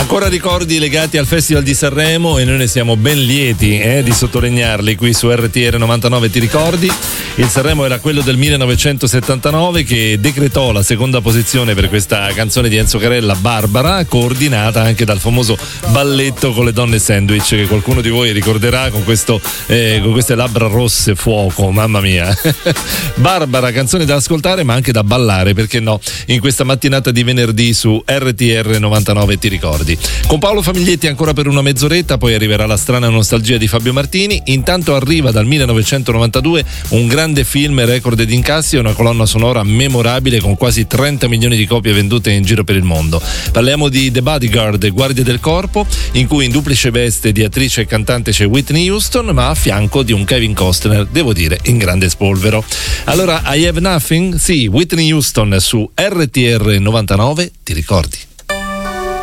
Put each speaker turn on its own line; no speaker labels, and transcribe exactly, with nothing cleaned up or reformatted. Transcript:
Ancora ricordi legati al Festival di Sanremo e noi ne siamo ben lieti eh, di sottolinearli qui su R T R novantanove. Ti ricordi? Il Sanremo era quello del millenovecentosettantanove che decretò la seconda posizione per questa canzone di Enzo Carella, Barbara, coordinata anche dal famoso balletto con le donne sandwich che qualcuno di voi ricorderà con, questo, eh, con queste labbra rosse fuoco, mamma mia. Barbara, canzone da ascoltare ma anche da ballare, perché no, in questa mattinata di venerdì su R T R novantanove. Ti ricordi? Con Paolo Famiglietti ancora per una mezz'oretta, poi arriverà la strana nostalgia di Fabio Martini. Intanto arriva dal millenovecentonovantadue un grande film record di incassi e una colonna sonora memorabile con quasi trenta milioni di copie vendute in giro per il mondo. Parliamo di The Bodyguard, Guardie del Corpo, in cui in duplice veste di attrice e cantante c'è Whitney Houston, ma a fianco di un Kevin Costner, devo dire, in grande spolvero. Allora, I Have Nothing? Sì, Whitney Houston su R T R novantanove. Ti ricordi?